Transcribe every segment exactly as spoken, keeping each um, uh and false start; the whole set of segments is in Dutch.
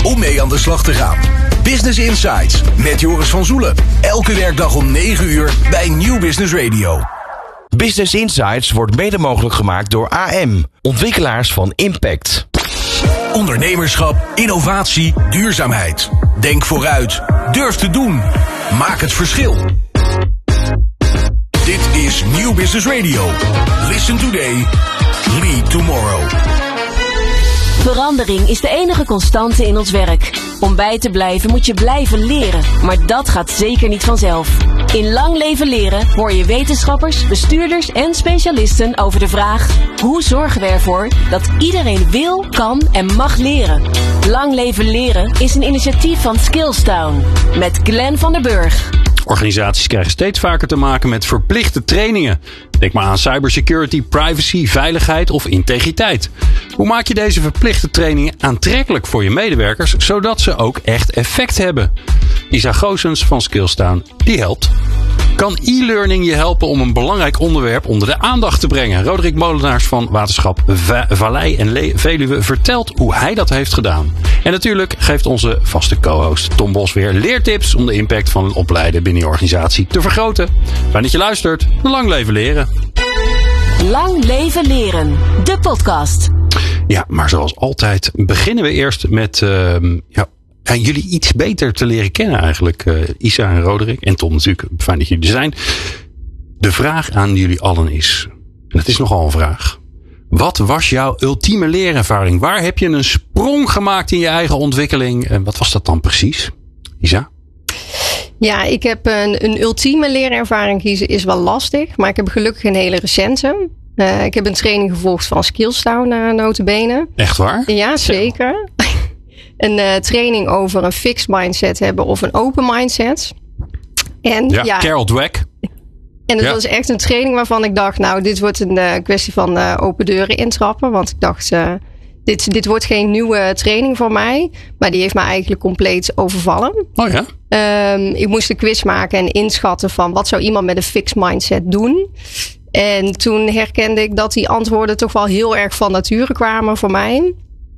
om mee aan de slag te gaan. Business Insights met Joris van Zoelen. Elke werkdag om negen uur bij Nieuw Business Radio. Business Insights wordt mede mogelijk gemaakt door A M, ontwikkelaars van Impact. Ondernemerschap, innovatie, duurzaamheid. Denk vooruit. Durf te doen. Maak het verschil. Dit is Nieuw Business Radio. Listen today. Lead tomorrow. Verandering is de enige constante in ons werk. Om bij te blijven moet je blijven leren. Maar dat gaat zeker niet vanzelf. In Lang Leven Leren hoor je wetenschappers, bestuurders en specialisten over de vraag: hoe zorgen we ervoor dat iedereen wil, kan en mag leren? Lang Leven Leren is een initiatief van Skillstown. Met Glenn van der Burg. Organisaties krijgen steeds vaker te maken met verplichte trainingen. Denk maar aan cybersecurity, privacy, veiligheid of integriteit. Hoe maak je deze verplichte trainingen aantrekkelijk voor je medewerkers, zodat ze ook echt effect hebben? Isa Goossens van Skillstown, die helpt. Kan e-learning je helpen om een belangrijk onderwerp onder de aandacht te brengen? Roderick Molenaars van Waterschap Va- Vallei en Le- Veluwe vertelt hoe hij dat heeft gedaan. En natuurlijk geeft onze vaste co-host Tom Bos weer leertips om de impact van het opleiden binnen je organisatie te vergroten. Fijn dat je luistert. Lang leven leren. Lang Leven Leren, de podcast. Ja, maar zoals altijd beginnen we eerst met uh, ja, en jullie iets beter te leren kennen eigenlijk. Uh, Isa en Roderick en Tom natuurlijk. Fijn dat jullie er zijn. De vraag aan jullie allen is, en het is nogal een vraag: wat was jouw ultieme leerervaring? Waar heb je een sprong gemaakt in je eigen ontwikkeling? En wat was dat dan precies? Isa? Ja, ik heb een, een ultieme leerervaring kiezen is wel lastig. Maar ik heb gelukkig een hele recente. Uh, ik heb een training gevolgd van Skillstown uh, nota bene. Echt waar? Ja, zeker. Een uh, training over een fixed mindset hebben of een open mindset. En, ja, ja, Carol Dweck. En het ja. was echt een training waarvan ik dacht, nou, dit wordt een uh, kwestie van uh, open deuren intrappen. Want ik dacht, uh, dit, dit wordt geen nieuwe training voor mij. Maar die heeft mij eigenlijk compleet overvallen. Oh ja? Um, ik moest een quiz maken en inschatten van wat zou iemand met een fixed mindset doen. En toen herkende ik dat die antwoorden toch wel heel erg van nature kwamen voor mij.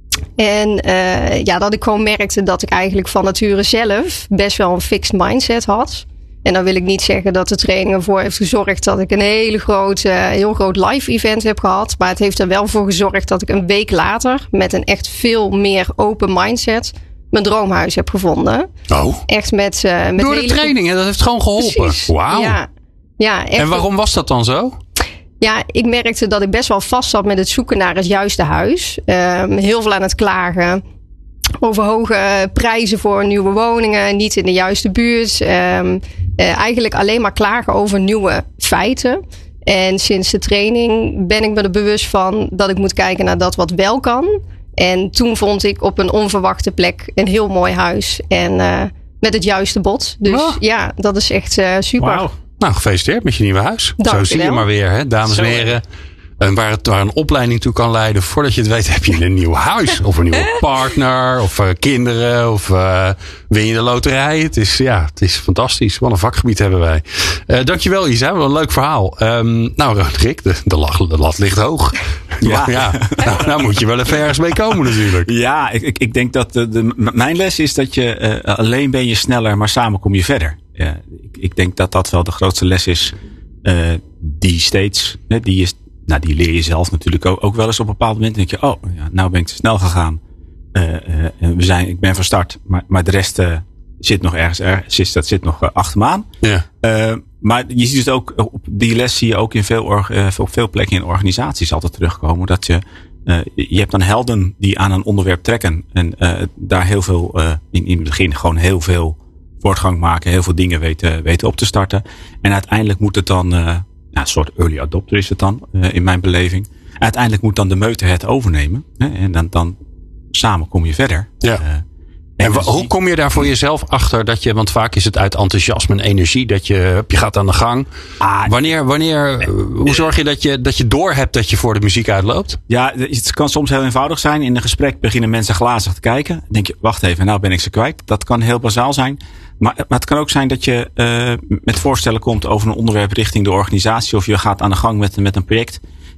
En uh, ja, dat ik gewoon merkte dat ik eigenlijk van nature zelf best wel een fixed mindset had. En dan wil ik niet zeggen dat de training ervoor heeft gezorgd dat ik een hele grote, heel groot live event heb gehad. Maar het heeft er wel voor gezorgd dat ik een week later met een echt veel meer open mindset mijn droomhuis heb gevonden. Oh. Echt met, uh, met door de training, hè? Dat heeft gewoon geholpen. Wauw. Ja, ja, echt. En waarom was dat dan zo? Ja, ik merkte dat ik best wel vast zat met het zoeken naar het juiste huis. Um, heel veel aan het klagen over hoge prijzen voor nieuwe woningen, niet in de juiste buurt. Um, uh, eigenlijk alleen maar klagen over nieuwe feiten. En sinds de training ben ik me er bewust van dat ik moet kijken naar dat wat wel kan. En toen vond ik op een onverwachte plek een heel mooi huis. En uh, met het juiste bod. Dus oh. ja, dat is echt uh, super. Wow. Nou, gefeliciteerd met je nieuwe huis. Dank Zo zie je maar weer, hè, dames en heren. En waar, het, waar een opleiding toe kan leiden. Voordat je het weet heb je een nieuw huis. Of een nieuwe partner. Of uh, kinderen. Of uh, win je de loterij. Het is, ja, het is fantastisch. Wat een vakgebied hebben wij. Uh, dankjewel Isa. Wat een leuk verhaal. Um, nou Roderick, de, de, lag, de lat ligt hoog. Ja. ja. Nou, nou moet je wel even ergens mee komen natuurlijk. Ja, ik, ik, ik denk dat de, de, mijn les is dat je uh, alleen ben je sneller. Maar samen kom je verder. Ja, ik, ik denk dat dat wel de grootste les is. Uh, die steeds, hè, die is... Nou, die leer je zelf natuurlijk ook, ook wel eens op een bepaald moment. Dan denk je, oh, ja, nou ben ik te snel gegaan. Uh, uh, we zijn, ik ben van start, maar, maar de rest uh, zit nog ergens, ergens dat zit nog uh, achter me aan. Ja. Uh, maar je ziet het ook, op die les zie je ook in veel, or, uh, op veel plekken in organisaties altijd terugkomen. Dat je, uh, je hebt dan helden die aan een onderwerp trekken. En uh, daar heel veel, uh, in, in het begin gewoon heel veel voortgang maken. Heel veel dingen weten, weten op te starten. En uiteindelijk moet het dan... Uh, Nou, een soort early adopter is het dan, uh, in mijn beleving. Uiteindelijk moet dan de meute het overnemen. Hè, en dan, dan samen kom je verder. Ja. Uh, en en w- hoe kom je daar voor jezelf achter dat je, want vaak is het uit enthousiasme en energie dat je, je gaat aan de gang. Ah, wanneer, wanneer, uh, hoe zorg je dat je, dat je doorhebt dat je voor de muziek uitloopt? Ja, het kan soms heel eenvoudig zijn. In een gesprek beginnen mensen glazig te kijken. Dan denk je, wacht even, nou ben ik ze kwijt. Dat kan heel bazaal zijn. Maar, maar het kan ook zijn dat je uh, met voorstellen komt over een onderwerp richting de organisatie. Of je gaat aan de gang met, met een project.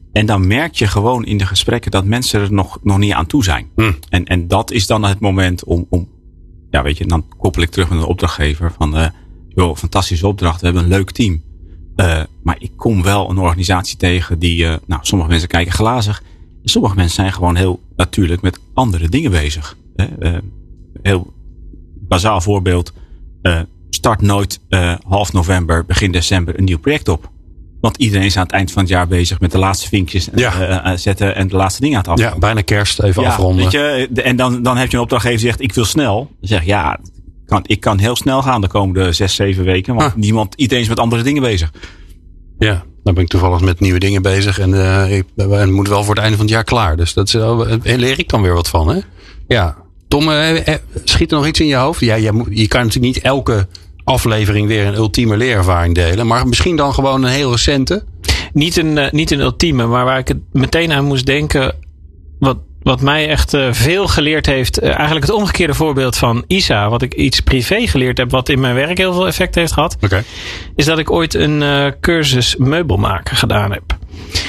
En dan merk je gewoon in de gesprekken dat mensen er nog, nog niet aan toe zijn. Mm. En, en dat is dan het moment om, om, ja weet je, dan koppel ik terug met een opdrachtgever van, uh, joh, fantastische opdracht, we hebben een leuk team. Uh, maar ik kom wel een organisatie tegen die, uh, nou, sommige mensen kijken glazig. En sommige mensen zijn gewoon heel natuurlijk met andere dingen bezig. Uh, uh, heel bazaal voorbeeld. Uh, start nooit uh, half november, begin december een nieuw project op. Want iedereen is aan het eind van het jaar bezig met de laatste vinkjes ja. uh, zetten en de laatste dingen aan het afronden. Ja, bijna kerst, even ja, afronden. Weet je, en dan, dan heb je een opdrachtgever die zegt, ik wil snel. Dan zeg je, ja, kan, ik kan heel snel gaan de komende zes, zeven weken. Want ah. niemand, iedereen is met andere dingen bezig. Ja, dan ben ik toevallig met nieuwe dingen bezig. En uh, ik en moet wel voor het einde van het jaar klaar. Dus dat uh, leer ik dan weer wat van. Hè? Ja, Tom, uh, schiet er nog iets in je hoofd? Ja, je, je kan natuurlijk niet elke aflevering weer een ultieme leerervaring delen. Maar misschien dan gewoon een heel recente? Niet een, uh, niet een ultieme, maar waar ik het meteen aan moest denken. Wat, wat mij echt uh, veel geleerd heeft. Uh, eigenlijk het omgekeerde voorbeeld van Isa. Wat ik iets privé geleerd heb. Wat in mijn werk heel veel effect heeft gehad. Okay. Is dat ik ooit een uh, cursus meubelmaken gedaan heb.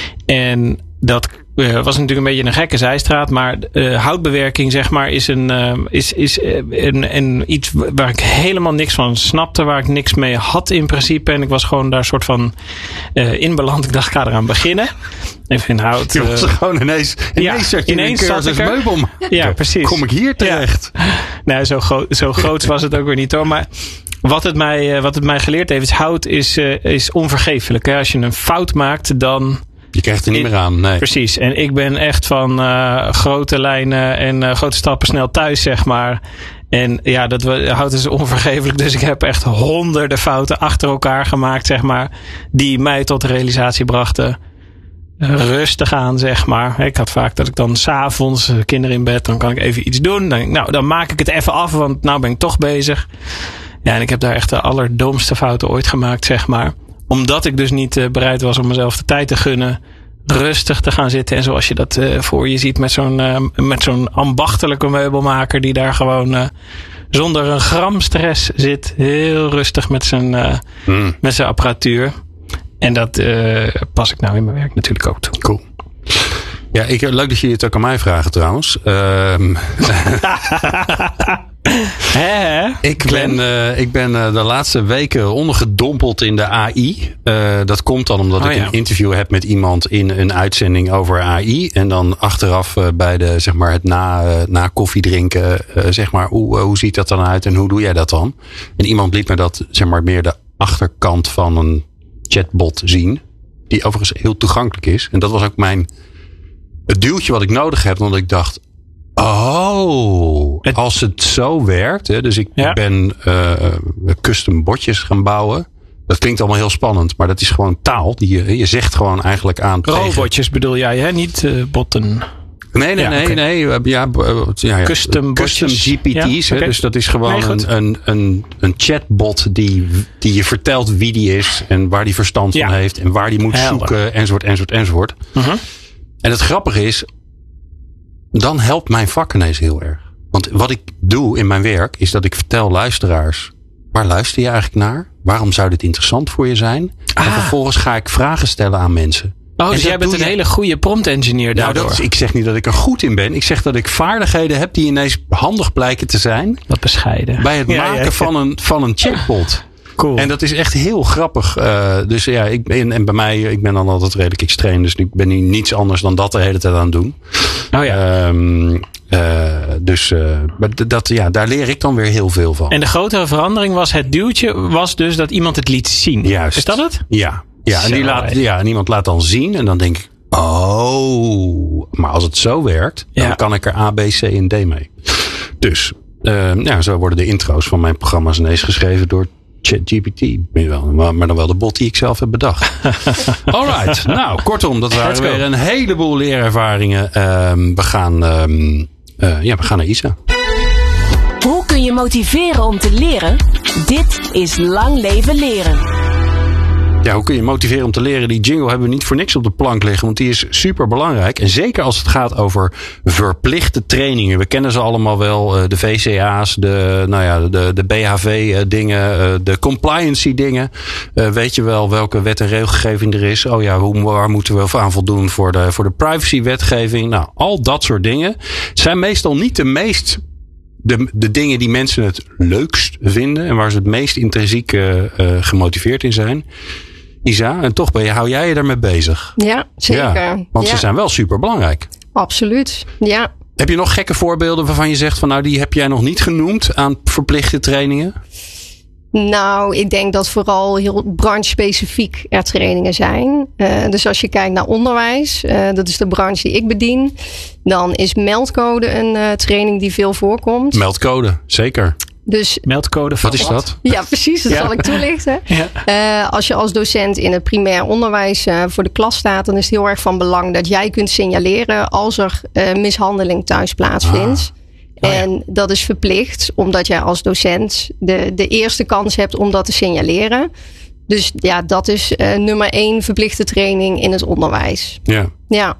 En dat uh, was natuurlijk een beetje een gekke zijstraat. Maar uh, houtbewerking zeg maar is, een, uh, is, is uh, een, een iets waar ik helemaal niks van snapte. Waar ik niks mee had in principe. En ik was gewoon daar soort van uh, in beland. Ik dacht ik ga eraan beginnen. Even in hout. Je was uh, gewoon ineens, ineens zat je ineens in een cursus meubel maken. Ja, precies. Kom ik hier terecht? Ja. Nou, zo, gro- zo groot was het ook weer niet hoor. Maar wat het mij, wat het mij geleerd heeft is hout is, uh, is onvergeeflijk. Hè? Als je een fout maakt dan... Je krijgt er niet meer aan, nee. Precies. En ik ben echt van uh, grote lijnen en uh, grote stappen snel thuis, zeg maar. En ja, dat hout is onvergeeflijk. Dus ik heb echt honderden fouten achter elkaar gemaakt, zeg maar. Die mij tot de realisatie brachten. Rustig aan, zeg maar. Ik had vaak dat ik dan 's avonds, kinderen in bed, dan kan ik even iets doen. Dan denk ik, nou, dan maak ik het even af, want nou ben ik toch bezig. Ja, en ik heb daar echt de allerdomste fouten ooit gemaakt, zeg maar. Omdat ik dus niet uh, bereid was om mezelf de tijd te gunnen. Rustig te gaan zitten. En zoals je dat uh, voor je ziet met zo'n, uh, met zo'n ambachtelijke meubelmaker. Die daar gewoon uh, zonder een gram stress zit. Heel rustig met zijn, uh, mm. met zijn apparatuur. En dat uh, pas ik nou in mijn werk natuurlijk ook toe. Cool. Ja, ik, leuk dat jullie het ook aan mij vragen trouwens. Um, He, he. Ik ben, uh, ik ben uh, de laatste weken ondergedompeld in de A I. Uh, dat komt dan omdat oh, ik ja. een interview heb met iemand in een uitzending over A I. En dan achteraf uh, bij de, zeg maar, het na, uh, na koffie drinken. Uh, zeg maar, hoe, uh, hoe ziet dat dan uit en hoe doe jij dat dan? En iemand liet me dat, zeg maar, meer de achterkant van een chatbot zien. Die overigens heel toegankelijk is. En dat was ook mijn, het duwtje wat ik nodig heb. Omdat ik dacht, oh, als het zo werkt. Hè, dus ik ja. ben uh, custom botjes gaan bouwen. Dat klinkt allemaal heel spannend. Maar dat is gewoon taal. Die je, je zegt gewoon eigenlijk aan. Robotjes tegen... bedoel jij, hè? Niet uh, botten. Nee, nee, ja, nee. Okay. nee ja, ja, ja, custom, custom G P T's. Ja, okay. Dus dat is gewoon nee, een, een, een, een chatbot die, die je vertelt wie die is. En waar die verstand ja. van heeft. En waar die moet Helder. zoeken. Enzovoort, enzovoort, enzovoort. Uh-huh. En het grappige is. Dan helpt mijn vak ineens heel erg. Want wat ik doe in mijn werk is dat ik vertel luisteraars. Waar luister je eigenlijk naar? Waarom zou dit interessant voor je zijn? Ah. En vervolgens ga ik vragen stellen aan mensen. Oh, dus jij bent een je... hele goede prompt engineer daardoor. Nou, dat is, ik zeg niet dat ik er goed in ben. Ik zeg dat ik vaardigheden heb die ineens handig blijken te zijn. Wat bescheiden. Bij het ja, maken ja, ja. Van, een, van een chatbot. Cool. En dat is echt heel grappig. Uh, dus ja, ik ben, en bij mij, ik ben dan altijd redelijk extreem. Dus ik ben nu niets anders dan dat de hele tijd aan het doen. Oh ja. Um, uh, dus uh, dat, ja, daar leer ik dan weer heel veel van. En de grotere verandering was, het duwtje was dus dat iemand het liet zien. Juist. Is dat het? Ja. Ja, en, die laat, ja, en iemand laat dan zien en dan denk ik, oh, maar als het zo werkt, dan ja. kan ik er A, B, C en D mee. Dus, uh, ja, zo worden de intro's van mijn programma's ineens geschreven door ChatGPT. Maar dan wel de bot die ik zelf heb bedacht. Alright, nou, kortom, dat waren weer een heleboel leerervaringen. Um, we gaan, um, uh, ja, we gaan naar Isa. Hoe kun je motiveren om te leren? Dit is Lang Leven Leren. Ja, hoe kun je motiveren om te leren? Die jingle hebben we niet voor niks op de plank liggen. Want die is super belangrijk. En zeker als het gaat over verplichte trainingen. We kennen ze allemaal wel. De V C A's, de, nou ja, de, de B H V dingen, de compliancy dingen. Uh, weet je wel welke wet en regelgeving er is? Oh ja, hoe, waar moeten we aan voldoen voor de, voor de privacy wetgeving? Nou, al dat soort dingen zijn meestal niet de meest... De, de dingen die mensen het leukst vinden. En waar ze het meest intrinsiek uh, uh, gemotiveerd in zijn. Isa, en toch ben je, hou jij je daarmee bezig? Ja, zeker. Ja, want ja. ze zijn wel super belangrijk. Absoluut, ja. Heb je nog gekke voorbeelden waarvan je zegt van nou die heb jij nog niet genoemd aan verplichte trainingen? Nou, ik denk dat vooral heel branchespecifiek er trainingen zijn. Uh, dus als je kijkt naar onderwijs, uh, dat is de branche die ik bedien. Dan is meldcode een uh, training die veel voorkomt. Meldcode, zeker. Dus, meldcode van wat is dat? Ja, precies. Dat ja. zal ik toelichten. Ja. Uh, als je als docent in het primair onderwijs uh, voor de klas staat, dan is het heel erg van belang dat jij kunt signaleren als er uh, mishandeling thuis plaatsvindt. Ah. Oh, ja. En dat is verplicht, omdat jij als docent de, de eerste kans hebt om dat te signaleren. Dus ja, dat is uh, nummer één verplichte training in het onderwijs. Ja. Ja.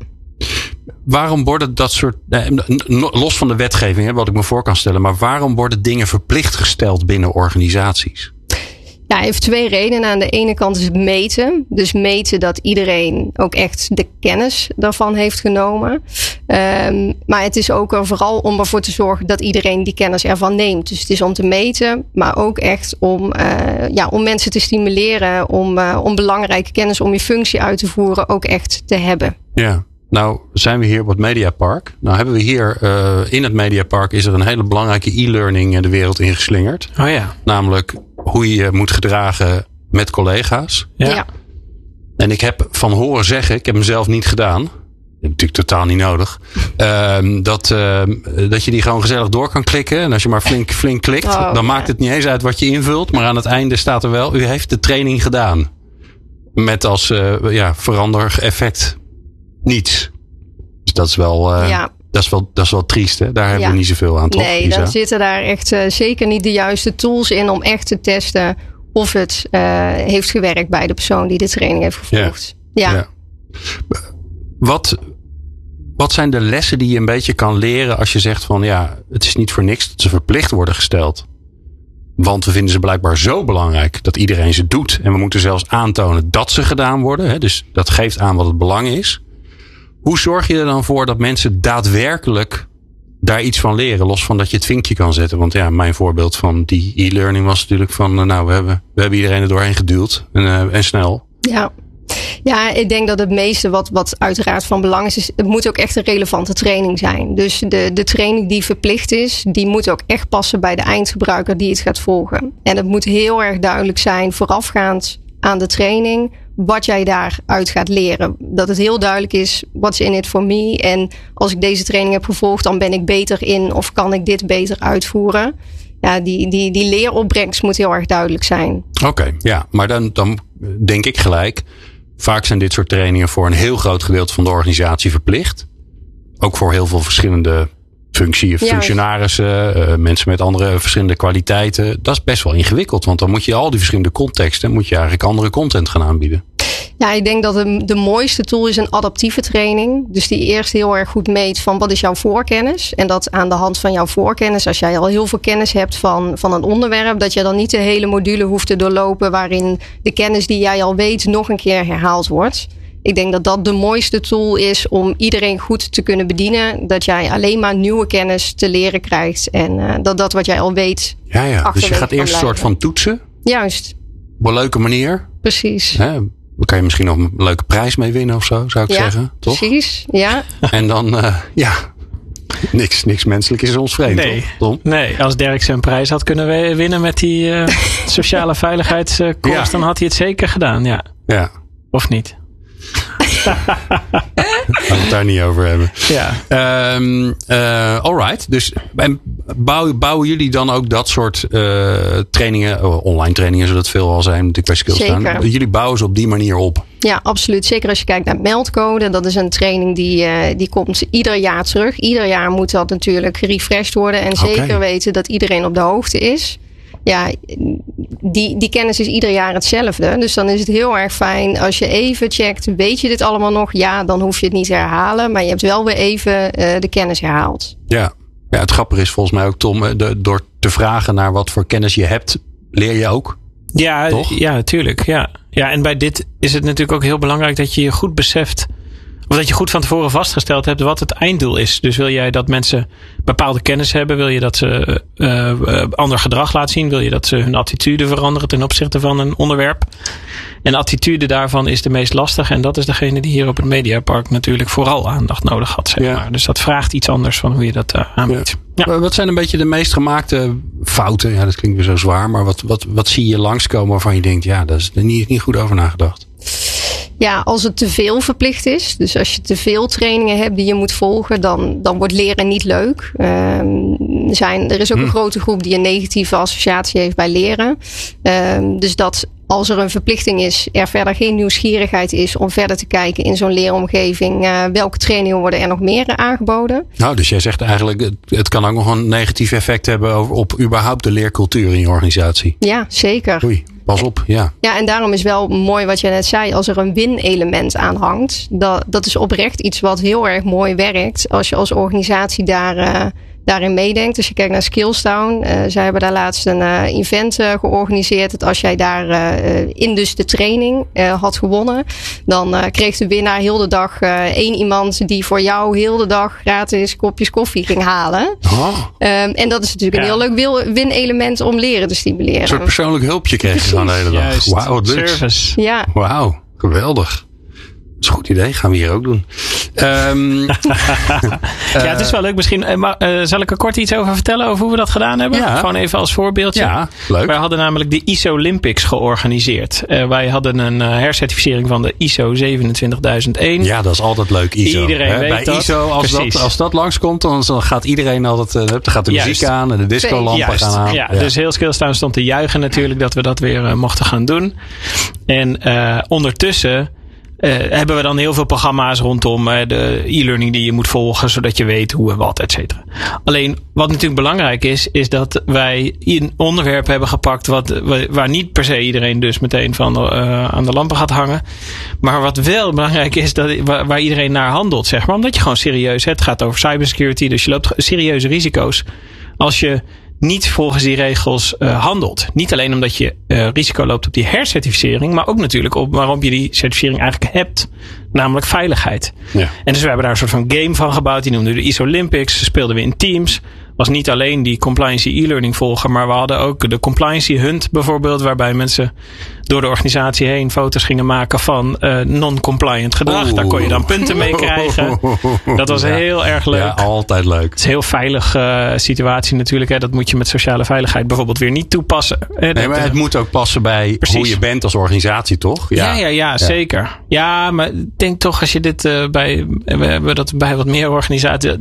Waarom worden dat soort, los van de wetgeving, hè, wat ik me voor kan stellen, maar waarom worden dingen verplicht gesteld binnen organisaties? Ja, hij heeft twee redenen. Aan de ene kant is het meten. Dus meten dat iedereen ook echt de kennis daarvan heeft genomen. Um, maar het is ook er vooral om ervoor te zorgen dat iedereen die kennis ervan neemt. Dus het is om te meten, maar ook echt om, uh, ja, om mensen te stimuleren. Om, uh, om belangrijke kennis om je functie uit te voeren ook echt te hebben. Ja. Nou zijn we hier op het Mediapark. Nou hebben we hier uh, in het Mediapark is er een hele belangrijke e-learning de wereld ingeslingerd. Oh ja. Namelijk hoe je je moet gedragen met collega's. Ja. ja. En ik heb van horen zeggen, ik heb hem zelf niet gedaan. Dat is natuurlijk totaal niet nodig. Uh, dat, uh, dat je die gewoon gezellig door kan klikken. En als je maar flink, flink klikt, oh, dan ja. maakt het niet eens uit wat je invult. Maar aan het einde staat er wel, u heeft de training gedaan. Met als uh, ja, verander effect niets. Dus dat is wel, uh, ja. dat is wel, dat is wel triest. Hè? Daar hebben ja. we niet zoveel aan, toch? Nee, Isa? Dan zitten daar echt uh, zeker niet de juiste tools in om echt te testen of het uh, heeft gewerkt bij de persoon die de training heeft gevolgd. Ja. ja. ja. Wat, wat zijn de lessen die je een beetje kan leren als je zegt van ja, het is niet voor niks dat ze verplicht worden gesteld. Want we vinden ze blijkbaar zo belangrijk dat iedereen ze doet. En we moeten zelfs aantonen dat ze gedaan worden. Hè? Dus dat geeft aan wat het belang is. Hoe zorg je er dan voor dat mensen daadwerkelijk daar iets van leren? Los van dat je het vinkje kan zetten. Want ja, mijn voorbeeld van die e-learning was natuurlijk van nou, we hebben, we hebben iedereen er doorheen geduwd. En, uh, en snel. Ja. Ja, ik denk dat het meeste wat, wat uiteraard van belang is, is, het moet ook echt een relevante training zijn. Dus de, de training die verplicht is, die moet ook echt passen bij de eindgebruiker die het gaat volgen. En het moet heel erg duidelijk zijn voorafgaand aan de training wat jij daaruit gaat leren. Dat het heel duidelijk is, what's in it for me? En als ik deze training heb gevolgd, dan ben ik beter in of kan ik dit beter uitvoeren. Ja, die, die, die leeropbrengst moet heel erg duidelijk zijn. Oké, okay, ja, maar dan, dan denk ik gelijk. Vaak zijn dit soort trainingen voor een heel groot gedeelte van de organisatie verplicht. Ook voor heel veel verschillende functie, functionarissen, uh, mensen met andere verschillende kwaliteiten. Dat is best wel ingewikkeld, want dan moet je al die verschillende contexten, moet je eigenlijk andere content gaan aanbieden. Ja, ik denk dat de, de mooiste tool is een adaptieve training. Dus die eerst heel erg goed meet van wat is jouw voorkennis. En dat aan de hand van jouw voorkennis, als jij al heel veel kennis hebt van, van een onderwerp, dat je dan niet de hele module hoeft te doorlopen waarin de kennis die jij al weet nog een keer herhaald wordt. Ik denk dat dat de mooiste tool is om iedereen goed te kunnen bedienen. Dat jij alleen maar nieuwe kennis te leren krijgt. En uh, dat dat wat jij al weet. Ja, ja. Dus je gaat eerst een soort van toetsen. Juist. Op een leuke manier. Precies. Hè? Daar kan je misschien nog een leuke prijs mee winnen of zo, zou ik ja, zeggen. Toch? Precies, ja. En dan, uh, ja, niks, niks menselijk is ons vreemd. Nee, Tom? nee, als Dirk zijn prijs had kunnen winnen met die uh, sociale veiligheidscourse, ja. dan had hij het zeker gedaan, ja. Ja. Of niet? Laten we het daar niet over hebben. Ja. Um, uh, alright. Dus bouwen, bouwen jullie dan ook dat soort uh, trainingen, uh, online trainingen zullen het veel al zijn, natuurlijk bij Skills staan. Jullie bouwen ze op die manier op? Ja, absoluut. Zeker als je kijkt naar meldcode. Dat is een training die, uh, die komt ieder jaar terug. Ieder jaar moet dat natuurlijk gerefreshed worden. En zeker okay. weten dat iedereen op de hoogte is. ja, die, die kennis is ieder jaar hetzelfde. Dus dan is het heel erg fijn als je even checkt, weet je dit allemaal nog? Ja, dan hoef je het niet te herhalen. Maar je hebt wel weer even uh, de kennis herhaald. Ja. ja, het grappige is volgens mij ook, Tom, de, door te vragen naar wat voor kennis je hebt, leer je ook. Ja, Toch? ja, natuurlijk. Ja. ja, en bij dit is het natuurlijk ook heel belangrijk dat je je goed beseft, of dat je goed van tevoren vastgesteld hebt wat het einddoel is. Dus wil jij dat mensen bepaalde kennis hebben? Wil je dat ze uh, uh, ander gedrag laten zien? Wil je dat ze hun attitude veranderen ten opzichte van een onderwerp? En de attitude daarvan is de meest lastige. En dat is degene die hier op het Mediapark natuurlijk vooral aandacht nodig had. Zeg Ja. maar. Dus dat vraagt iets anders van hoe je dat uh, aanbiedt. Ja. Ja. Wat zijn een beetje de meest gemaakte fouten? Ja, dat klinkt weer zo zwaar. Maar wat, wat, wat zie je langskomen waarvan je denkt, ja, daar is er niet, niet goed over nagedacht? Ja, als het te veel verplicht is. Dus als je te veel trainingen hebt die je moet volgen, dan, dan wordt leren niet leuk. Um, zijn, er is ook Hm. een grote groep die een negatieve associatie heeft bij leren. Um, dus dat als er een verplichting is, er verder geen nieuwsgierigheid is om verder te kijken in zo'n leeromgeving. Uh, welke trainingen worden er nog meer aangeboden? Nou, dus jij zegt eigenlijk, het, het kan ook nog een negatief effect hebben over, op überhaupt de leercultuur in je organisatie. Ja, zeker. Oei, pas op, ja. Ja, en daarom is wel mooi wat je net zei. Als er een win-element aan hangt. Dat, dat is oprecht iets wat heel erg mooi werkt. Als je als organisatie daar, uh, daarin meedenkt. Als je kijkt naar Skillstown. Uh, zij hebben daar laatst een uh, event uh, georganiseerd. Dat als jij daar uh, in dus de training uh, had gewonnen. Dan uh, kreeg de winnaar heel de dag uh, één iemand die voor jou heel de dag gratis kopjes koffie ging halen. Oh, Um, en dat is natuurlijk Ja. een heel leuk win-element om leren te stimuleren. een soort persoonlijk hulpje kreeg je dan de hele dag. Juist. Wauw, wat leuk. Service. Ja. Wauw, geweldig. Dat is een goed idee, gaan we hier ook doen. Um, Ja, het is wel leuk. Misschien uh, maar, uh, zal ik er kort iets over vertellen over hoe we dat gedaan hebben? Ja. Gewoon even als voorbeeldje. ja, leuk. Wij hadden namelijk de I S O Olympics georganiseerd. Uh, wij hadden een uh, hercertificering van de I S O zevenentwintigduizend één. Ja, dat is altijd leuk, I S O. Iedereen Hè? weet Bij dat. I S O, als Precies. dat, als dat langskomt, dan, dan gaat iedereen altijd, uh, dan gaat de Juist. muziek aan en de discolampen Juist. gaan aan. Ja, dus heel Skillstown stond te juichen natuurlijk dat we dat weer uh, mochten gaan doen. En uh, ondertussen Uh, hebben we dan heel veel programma's rondom uh, de e-learning die je moet volgen, zodat je weet hoe en wat, et cetera. Alleen, wat natuurlijk belangrijk is, is dat wij een onderwerp hebben gepakt wat, waar niet per se iedereen dus meteen van uh, aan de lampen gaat hangen. Maar wat wel belangrijk is, dat, waar, waar iedereen naar handelt, zeg maar. Omdat je gewoon serieus, het gaat over cybersecurity, dus je loopt serieuze risico's als je niet volgens die regels uh, handelt. Niet alleen omdat je uh, risico loopt op die hercertificering, maar ook natuurlijk op waarom je die certificering eigenlijk hebt. Namelijk veiligheid. Ja. En dus we hebben daar een soort van game van gebouwd. Die noemden we de I S O Olympics. Speelden we in teams. Was niet alleen die compliancy e-learning volgen, maar we hadden ook de compliancy hunt bijvoorbeeld, waarbij mensen door de organisatie heen foto's gingen maken van uh, non-compliant gedrag. Oeh. Daar kon je dan punten mee krijgen. Dat was Ja. heel erg leuk. Ja, altijd leuk. Het is een heel veilige uh, situatie natuurlijk. Hè. Dat moet je met sociale veiligheid bijvoorbeeld weer niet toepassen. Hè. Nee, maar het moet ook passen bij Precies. hoe je bent als organisatie, toch? Ja, ja, ja, ja, zeker. Ja, maar ik denk toch als je dit uh, bij, we hebben dat bij wat meer organisaties.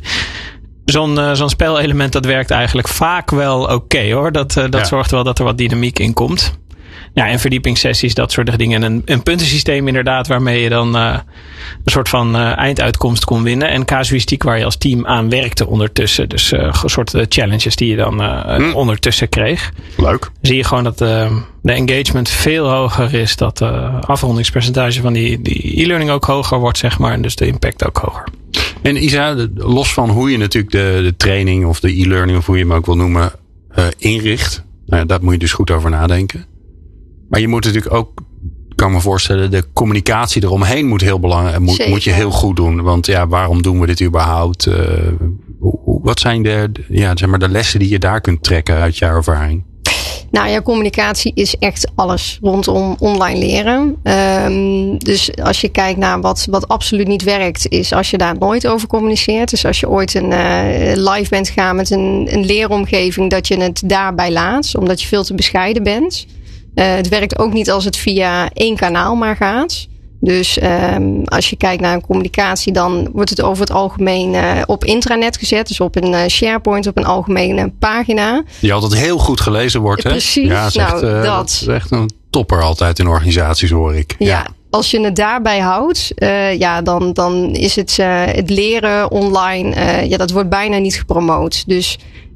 Zo'n, uh, zo'n spelelement dat werkt eigenlijk vaak wel oké okay, hoor. Dat, uh, dat Ja. zorgt wel dat er wat dynamiek in komt. Ja, en verdiepingssessies, dat soort dingen. En een, een puntensysteem inderdaad, waarmee je dan uh, een soort van uh, einduitkomst kon winnen. En casuïstiek waar je als team aan werkte ondertussen. Dus uh, een soort uh, challenges die je dan uh, hmm. ondertussen kreeg. Leuk. Zie je gewoon dat uh, de engagement veel hoger is. Dat de uh, afrondingspercentage van die, die e-learning ook hoger wordt, zeg maar. En dus de impact ook hoger. En Isa, los van hoe je natuurlijk de, de training of de e-learning, of hoe je hem ook wil noemen, uh, inricht. Nou, daar moet je dus goed over nadenken. Maar je moet natuurlijk ook, kan me voorstellen, de communicatie eromheen moet heel belangrijk, moet, moet je heel goed doen. Want ja, waarom doen we dit überhaupt? Uh, wat zijn de, ja, zeg maar de lessen die je daar kunt trekken uit jouw ervaring? Nou ja, communicatie is echt alles rondom online leren. Um, dus als je kijkt naar wat, wat absoluut niet werkt, is als je daar nooit over communiceert. Dus als je ooit een uh, live bent gegaan met een, een leeromgeving, dat je het daarbij laat, omdat je veel te bescheiden bent. Uh, het werkt ook niet als het via één kanaal maar gaat. Dus um, als je kijkt naar een communicatie, dan wordt het over het algemeen uh, op intranet gezet. Dus op een uh, SharePoint, op een algemene pagina. Die altijd heel goed gelezen wordt, hè? Precies, ja, is echt, nou uh, dat. dat is echt een topper altijd in organisaties, hoor ik. Ja, ja. Als je het daarbij houdt, uh, ja, dan, dan is het, uh, het leren online, uh, ja, dat wordt bijna niet gepromoot. Dus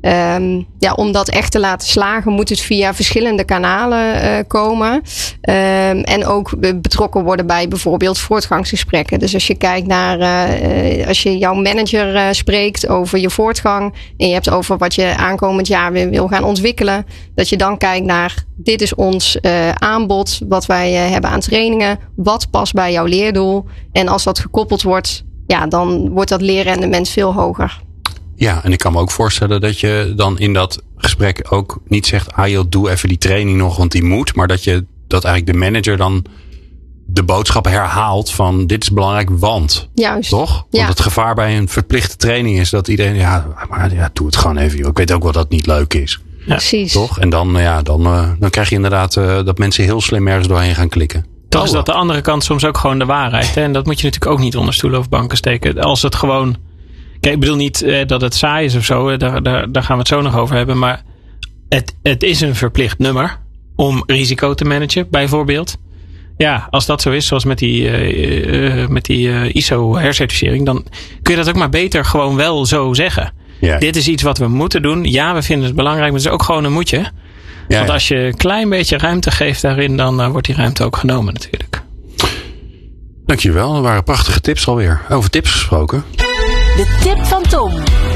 Um, ja, om dat echt te laten slagen moet het via verschillende kanalen uh, komen. Um, en ook betrokken worden bij bijvoorbeeld voortgangsgesprekken. Dus als je kijkt naar, uh, als je jouw manager uh, spreekt over je voortgang en je hebt over wat je aankomend jaar weer wil gaan ontwikkelen, dat je dan kijkt naar dit is ons uh, aanbod, wat wij uh, hebben aan trainingen, wat past bij jouw leerdoel. En als dat gekoppeld wordt, ja, dan wordt dat leerrendement veel hoger. Ja, en ik kan me ook voorstellen dat je dan in dat gesprek ook niet zegt, ah joh, doe even die training nog, want die moet. Maar dat je dat eigenlijk de manager dan de boodschap herhaalt van dit is belangrijk, want. Juist. Toch? Want ja. het gevaar bij een verplichte training is dat iedereen, ja, maar ja, doe het gewoon even joh. Ik weet ook wel dat het niet leuk is. Ja. Precies. Toch? En dan, ja, dan, uh, dan krijg je inderdaad uh, dat mensen heel slim ergens doorheen gaan klikken. Toch is dat de andere kant soms ook gewoon de waarheid. Hè? En dat moet je natuurlijk ook niet onder stoelen of banken steken. Als het gewoon... Kijk, ik bedoel niet eh, dat het saai is of zo. Daar, daar, daar gaan we het zo nog over hebben. Maar het, het is een verplicht nummer om risico te managen, bijvoorbeeld. Ja, als dat zo is, zoals met die, uh, uh, met die uh, I S O hercertificering, dan kun je dat ook maar beter gewoon wel zo zeggen. Ja. Dit is iets wat we moeten doen. Ja, we vinden het belangrijk, maar het is ook gewoon een moetje. Ja, Want als je een klein beetje ruimte geeft daarin, dan uh, wordt die ruimte ook genomen natuurlijk. Dankjewel, dat waren prachtige tips alweer. Over tips gesproken. De tip van Tom.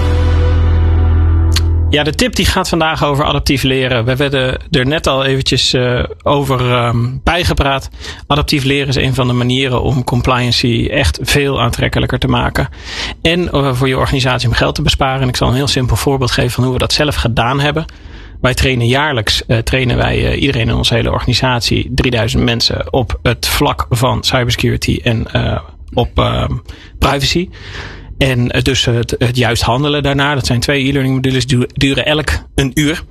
Ja, de tip die gaat vandaag over adaptief leren. We werden er net al eventjes uh, over um, bijgepraat. Adaptief leren is een van de manieren om compliancy echt veel aantrekkelijker te maken. En uh, voor je organisatie om geld te besparen. En ik zal een heel simpel voorbeeld geven van hoe we dat zelf gedaan hebben. Wij trainen jaarlijks, uh, trainen wij uh, iedereen in onze hele organisatie, drieduizend mensen op het vlak van cybersecurity en uh, op uh, privacy. En dus het, het juist handelen daarna. Dat zijn twee e-learning modules, duren elk een uur.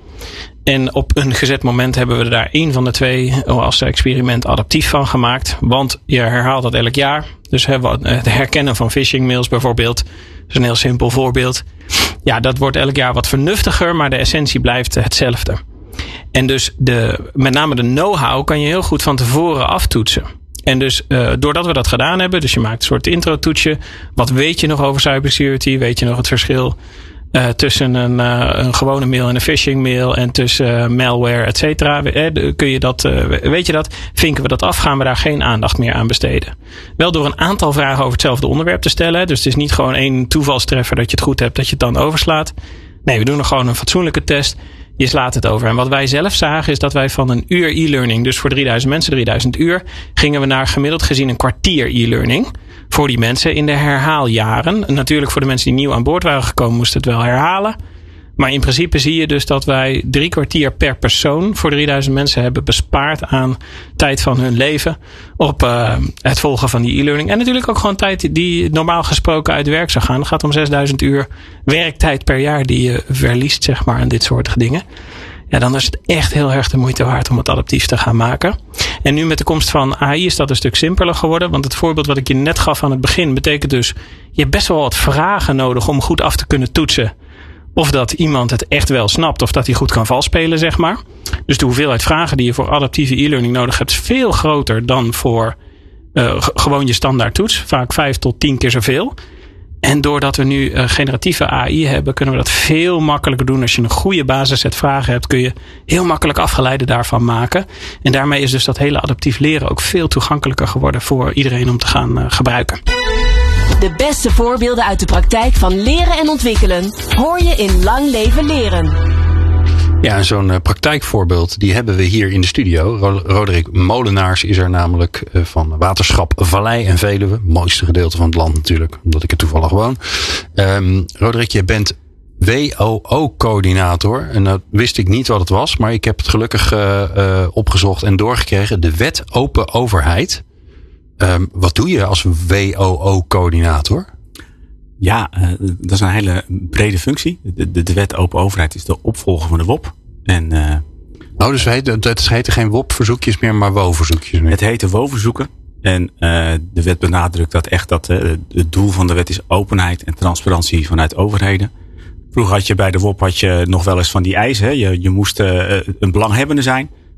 En op een gezet moment hebben we er daar één van de twee als experiment adaptief van gemaakt. Want je herhaalt dat elk jaar. Dus het herkennen van phishing mails bijvoorbeeld. Dat is een heel simpel voorbeeld. Ja, dat wordt elk jaar wat vernuftiger, maar de essentie blijft hetzelfde. En dus de, met name de know-how kan je heel goed van tevoren aftoetsen. En dus uh, doordat we dat gedaan hebben, dus je maakt een soort intro-toetsje. Wat weet je nog over cybersecurity? Weet je nog het verschil uh, tussen een, uh, een gewone mail en een phishing mail en tussen uh, malware, et cetera? Eh, kun je dat, uh, weet je dat? Vinken we dat af, gaan we daar geen aandacht meer aan besteden. Wel door een aantal vragen over hetzelfde onderwerp te stellen. Dus het is niet gewoon één toevalstreffer dat je het goed hebt, dat je het dan overslaat. Nee, we doen er gewoon een fatsoenlijke test. Je slaat het over. En wat wij zelf zagen is dat wij van een uur e-learning, dus voor drieduizend mensen, drieduizend uur, gingen we naar gemiddeld gezien een kwartier e-learning. Voor die mensen in de herhaaljaren. En natuurlijk voor de mensen die nieuw aan boord waren gekomen moesten het wel herhalen. Maar in principe zie je dus dat wij drie kwartier per persoon voor drieduizend mensen hebben bespaard aan tijd van hun leven op uh, het volgen van die e-learning. En natuurlijk ook gewoon tijd die normaal gesproken uit werk zou gaan. Het gaat om zesduizend uur werktijd per jaar die je verliest, zeg maar, aan dit soort dingen. Ja, dan is het echt heel erg de moeite waard om het adaptief te gaan maken. En nu met de komst van A I is dat een stuk simpeler geworden. Want het voorbeeld wat ik je net gaf aan het begin betekent dus, je hebt best wel wat vragen nodig om goed af te kunnen toetsen. Of dat iemand het echt wel snapt. Of dat hij goed kan valspelen, zeg maar. Dus de hoeveelheid vragen die je voor adaptieve e-learning nodig hebt is veel groter dan voor uh, g- gewoon je standaard toets. Vaak vijf tot tien keer zoveel. En doordat we nu uh, generatieve A I hebben, kunnen we dat veel makkelijker doen. Als je een goede basisset vragen hebt, kun je heel makkelijk afgeleiden daarvan maken. En daarmee is dus dat hele adaptief leren ook veel toegankelijker geworden voor iedereen om te gaan uh, gebruiken. De beste voorbeelden uit de praktijk van leren en ontwikkelen hoor je in Lang Leven Leren. Ja, en zo'n uh, praktijkvoorbeeld die hebben we hier in de studio. Ro- Roderick Molenaars is er namelijk uh, van Waterschap Vallei en Veluwe. Mooiste gedeelte van het land natuurlijk, omdat ik er toevallig woon. Um, Roderick, je bent W O O-coördinator. En dat wist ik niet wat het was, maar ik heb het gelukkig uh, uh, opgezocht en doorgekregen. De Wet Open Overheid. Um, wat doe je als W O O-coördinator? Ja, uh, dat is een hele brede functie. De, de, de Wet Open Overheid is de opvolger van de W O P. En, uh, oh, dus het, het heten geen W O P-verzoekjes meer, maar W O O-verzoekjes meer. Het heette W O O-verzoeken. En uh, de wet benadrukt dat echt dat uh, het doel van de wet is openheid en transparantie vanuit overheden. Vroeger had je bij de W O P had je nog wel eens van die eisen. Hè? Je, je moest uh, een belanghebbende zijn.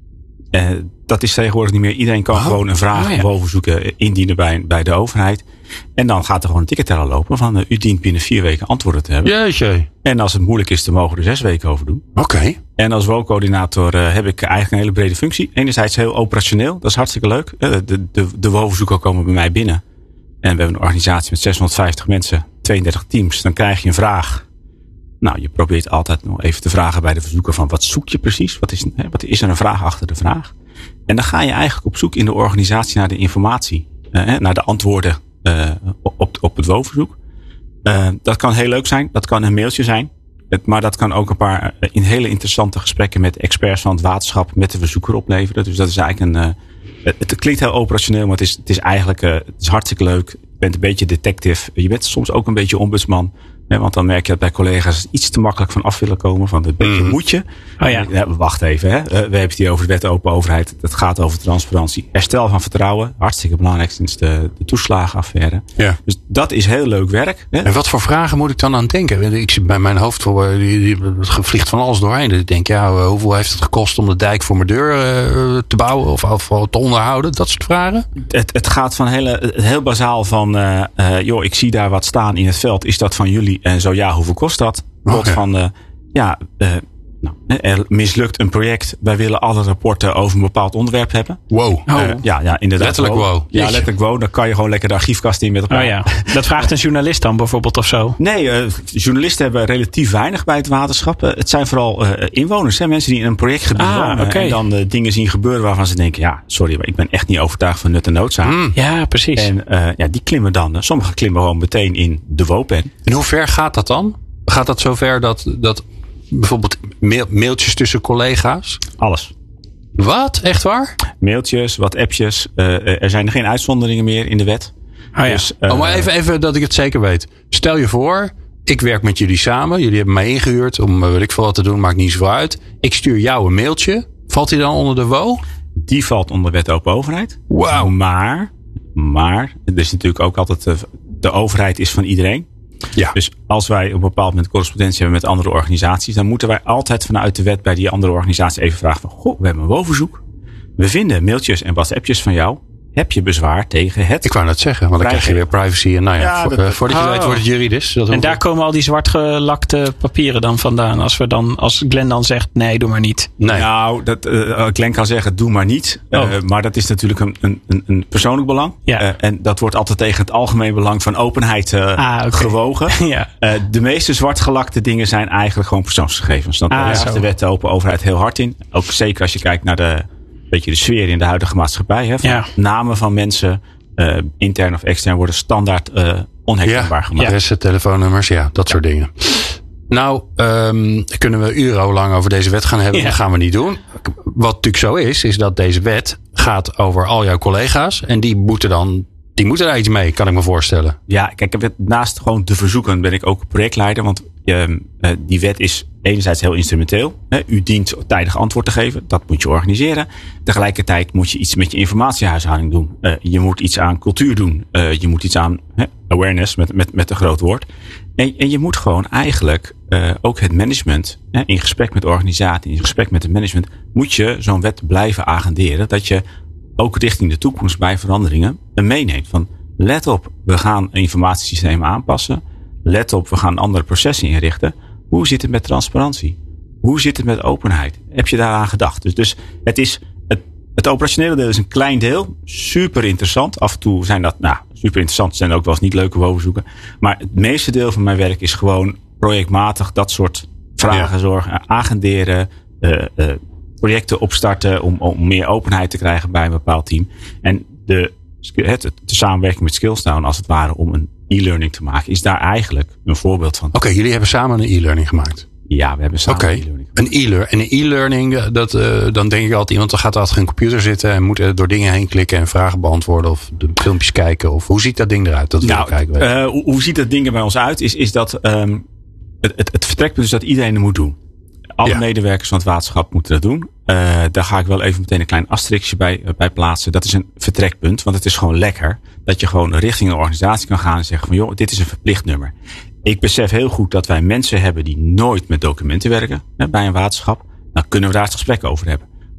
uh, dat is tegenwoordig niet meer. Iedereen kan oh. gewoon een vraag oh, ja. boven zoeken indienen bij, bij de overheid. En dan gaat er gewoon een ticketteller lopen van uh, u dient binnen vier weken antwoorden te hebben. Jeetje. En als het moeilijk is, dan mogen we er zes weken over doen. Oké. Okay. En als W O C-coördinator uh, heb ik eigenlijk een hele brede functie. Enerzijds heel operationeel, dat is hartstikke leuk. Uh, de de, de W O-verzoeken komen bij mij binnen. En we hebben een organisatie met zeshonderdvijftig mensen, tweeëndertig teams. Dan krijg je een vraag. Nou, je probeert altijd nog even te vragen bij de verzoeker van wat zoek je precies? Wat is, hè, wat is er een vraag achter de vraag? En dan ga je eigenlijk op zoek in de organisatie naar de informatie. Uh, naar de antwoorden uh, op, op het W O-verzoek. Uh, dat kan heel leuk zijn. Dat kan een mailtje zijn. Het, maar dat kan ook een paar uh, in hele interessante gesprekken met experts van het waterschap met de verzoeker opleveren. Dus dat is eigenlijk een... Uh, het, het klinkt heel operationeel, maar het is, het is eigenlijk uh, het is hartstikke leuk. Je bent een beetje detective. Je bent soms ook een beetje ombudsman. Hè, want dan merk je dat bij collega's iets te makkelijk van af willen komen. Van het beetje mm. moet je. Oh ja. Ja, wacht even. Hè. We hebben het hier over de wet open overheid. Het gaat over transparantie. Herstel van vertrouwen. Hartstikke belangrijk sinds de, de toeslagenaffaire. Ja. Dus dat is heel leuk werk. Hè. En wat voor vragen moet ik dan aan denken? Ik zit bij mijn hoofd voor die, die, vliegt van alles doorheen. Dus ik denk, ja, hoeveel heeft het gekost om de dijk voor mijn deur uh, te bouwen of, of te onderhouden? Dat soort vragen. Het, het gaat van hele, heel bazaal van, uh, uh, joh, ik zie daar wat staan in het veld. Is dat van jullie? En zo ja, hoeveel kost dat? Okay. Van, uh, ja, uh, nou, er mislukt een project. Wij willen alle rapporten over een bepaald onderwerp hebben. Wow. Uh, oh. Ja, ja, inderdaad. Letterlijk wow. wow. Ja, letterlijk wow. Dan kan je gewoon lekker de archiefkast in met elkaar. Oh ja. Dat vraagt een journalist dan bijvoorbeeld of zo? Nee, uh, journalisten hebben relatief weinig bij het waterschap. Uh, het zijn vooral uh, inwoners. Hè, mensen die in een projectgebied ah, wonen. Okay. En dan uh, dingen zien gebeuren waarvan ze denken, ja, sorry, maar ik ben echt niet overtuigd van nut en noodzaak. Mm. Ja, precies. En uh, ja, die klimmen dan. Uh, sommigen klimmen gewoon meteen in de W O P-pen. En hoe ver gaat dat dan? Gaat dat zover dat, dat bijvoorbeeld mail, mailtjes tussen collega's? Alles. Wat? Echt waar? Mailtjes, wat appjes. Uh, er zijn er geen uitzonderingen meer in de wet. Oh, ja. Dus, uh, oh, maar even, even dat ik het zeker weet. Stel je voor, ik werk met jullie samen. Jullie hebben mij ingehuurd om weet ik veel wat te doen. Maakt niet zoveel uit. Ik stuur jou een mailtje. Valt die dan onder de W O? Die valt onder wet open overheid. Wauw. Maar, maar, er is natuurlijk ook altijd, de, de overheid is van iedereen. Ja. Dus als wij op een bepaald moment correspondentie hebben met andere organisaties, dan moeten wij altijd vanuit de wet bij die andere organisatie even vragen van, goh, we hebben een W O-verzoek. We vinden mailtjes en WhatsAppjes van jou. Heb je bezwaar tegen het? Ik wou net zeggen, want dan krijg je weer privacy. En nou ja, ja voor, dat, voordat je oh. weet wordt het juridisch. Dat en daar komen al die zwartgelakte papieren dan vandaan. Als we dan, als Glenn dan zegt, nee, doe maar niet. Nee. Nou, dat, uh, Glenn kan zeggen, doe maar niet. Oh. Uh, maar dat is natuurlijk een, een, een persoonlijk belang. Ja. Uh, en dat wordt altijd tegen het algemeen belang van openheid uh, ah, okay. gewogen. ja. uh, de meeste zwartgelakte dingen zijn eigenlijk gewoon persoonsgegevens. Dan ah, is de wet de open overheid heel hard in. Ook zeker als je kijkt naar de... beetje de sfeer in de huidige maatschappij. Hè, van ja. Namen van mensen, uh, intern of extern, worden standaard uh, onherkenbaar ja, gemaakt. Adressen, telefoonnummers, ja, dat ja. soort dingen. Nou, um, kunnen we urenlang over deze wet gaan hebben. Ja. Dat gaan we niet doen. Wat natuurlijk zo is, is dat deze wet gaat over al jouw collega's. En die moeten dan... Die moeten daar iets mee, kan ik me voorstellen. Ja, kijk, naast gewoon de verzoeken ben ik ook projectleider. Want uh, die wet is enerzijds heel instrumenteel. Hè. U dient tijdig antwoord te geven. Dat moet je organiseren. Tegelijkertijd moet je iets met je informatiehuishouding doen. Uh, je moet iets aan cultuur doen. Uh, je moet iets aan hè, awareness, met, met, met een groot woord. En, en je moet gewoon eigenlijk uh, ook het management, hè, in gesprek met de organisatie, in gesprek met het management, moet je zo'n wet blijven agenderen. Dat je ook richting de toekomst bij veranderingen meeneemt. Van let op, we gaan informatiesystemen aanpassen. Let op, we gaan andere processen inrichten. Hoe zit het met transparantie? Hoe zit het met openheid? Heb je daaraan gedacht? Dus, dus het is het, het operationele deel is een klein deel. Super interessant. Af en toe zijn dat, nou, super interessant. Zijn ook wel eens niet leuke woonzoeken. Maar het meeste deel van mijn werk is gewoon projectmatig dat soort vragen ja. zorgen. Agenderen, uh, uh, projecten opstarten om, om meer openheid te krijgen bij een bepaald team. En de, het, de samenwerking met Skillstown als het ware om een e-learning te maken, is daar eigenlijk een voorbeeld van. Oké, okay, jullie hebben samen een e-learning gemaakt? Ja, we hebben samen okay. een e-learning gemaakt. Een e-learning, en een e-learning, dat, uh, dan denk ik altijd, iemand dan gaat achter een computer zitten en moet uh, door dingen heen klikken en vragen beantwoorden of de filmpjes kijken. Of hoe ziet dat ding eruit? Dat wil nou, ik kijken. Uh, hoe, hoe ziet dat ding er bij ons uit? Is, is dat um, het, het, het vertrekpunt is dat iedereen het moet doen. Alle ja. medewerkers van het waterschap moeten dat doen. Uh, daar ga ik wel even meteen een klein asterixje bij, uh, bij plaatsen. Dat is een vertrekpunt, want het is gewoon lekker dat je gewoon richting een organisatie kan gaan en zeggen van joh, dit is een verplicht nummer. Ik besef heel goed dat wij mensen hebben die nooit met documenten werken hè, bij een waterschap. Dan kunnen we daar het gesprek over hebben.